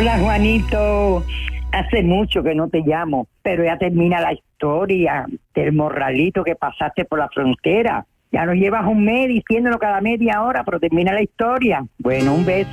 Hola, Juanito. Hace mucho que no te llamo, pero ya termina la historia del morralito que pasaste por la frontera. Ya nos llevas un mes diciéndolo cada media hora, pero termina la historia. Bueno, un beso.